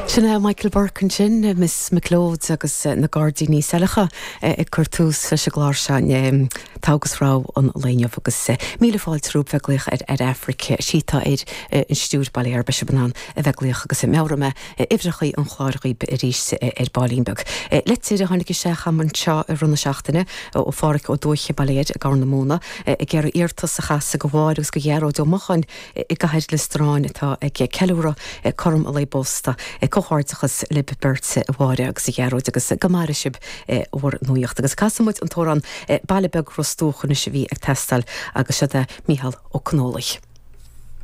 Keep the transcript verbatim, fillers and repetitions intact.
Sinna Michael Burke sin Miss McLeod agus na Gardaí Selacha i curtús se glár sein tágus rá an léineh agus míle fáil trúb bheitglaoch ar Africa síta iad in stúr bailíar be se banán a bheitglaoch agus meurame ibrechaí an chláirchaí a rís ar Balínbeg. Letíad a tháinig sé chaman seo a runna seachtainna ó fáric ó dóiche baléad a gar na móna i ggéar íortas a chasa go bháir agus go dhearó do mochan i gahéid le stráin atá ag ceúra chum a lei bosta Háirtachas le bertse a bháire agus i ghearú agus gomarisib ór nuocht agus casamúid an tóran bailebeg rostúchan is bhí ag testal agus se de Mícheál Ó Cnólaigh.